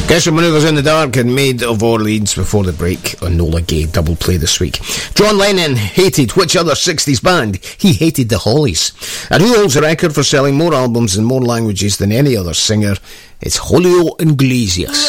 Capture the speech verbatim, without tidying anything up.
Guess what Manoeuvres in the Dark and Maid of Orleans before the break on Nola Gay double play this week. John Lennon hated which other sixties band? He hated the Hollies. And who holds the record for selling more albums in more languages than any other singer? It's Julio Iglesias.